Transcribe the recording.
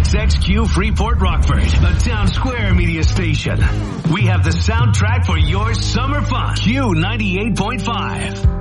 KXXQ Freeport Rockford, the Town Square media station. We have the soundtrack for your summer fun. Q98.5.